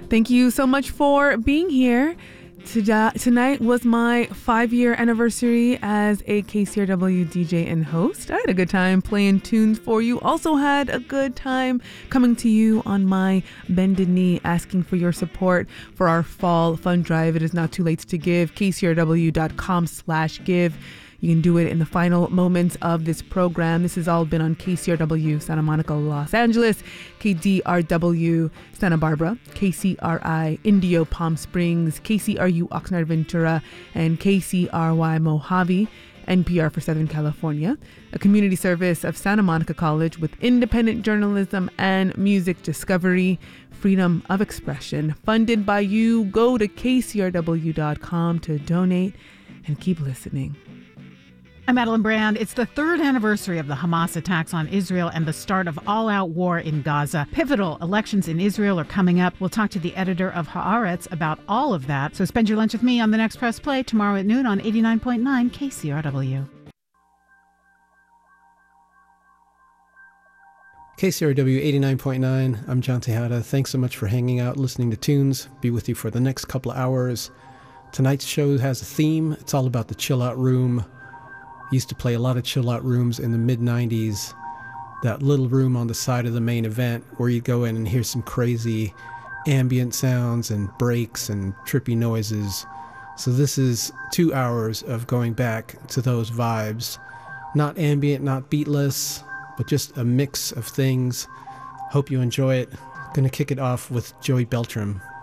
Thank you so much for being here. Tonight was my 5-year anniversary as a KCRW DJ and host. I had a good time playing tunes for you. Also had a good time coming to you on my bended knee, asking for your support for our fall fund drive. It is not too late to give. KCRW.com/give. You can do it in the final moments of this program. This has all been on KCRW Santa Monica, Los Angeles, KDRW Santa Barbara, KCRI Indio Palm Springs, KCRU Oxnard Ventura, and KCRY Mojave, NPR for Southern California, a community service of Santa Monica College with independent journalism and music discovery, freedom of expression, funded by you. Go to KCRW.com to donate and keep listening. I'm Madeline Brand. It's the 3rd anniversary of the Hamas attacks on Israel and the start of all-out war in Gaza. Pivotal elections in Israel are coming up. We'll talk to the editor of Haaretz about all of that. So spend your lunch with me on The Next Press Play tomorrow at noon on 89.9 KCRW. KCRW 89.9. I'm John Tejada. Thanks so much for hanging out, listening to tunes. Be with you for the next couple of hours. Tonight's show has a theme. It's all about the chill out room. Used to play a lot of chill out rooms in the mid-90s. That little room on the side of the main event where you go in and hear some crazy ambient sounds and breaks and trippy noises. So this is 2 hours of going back to those vibes. Not ambient, not beatless, but just a mix of things. Hope you enjoy it. Gonna kick it off with Joey Beltram.